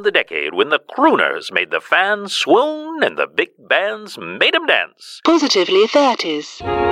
the decade when the crooners made the fans swoon and the big bands made 'em dance. Positively 30s.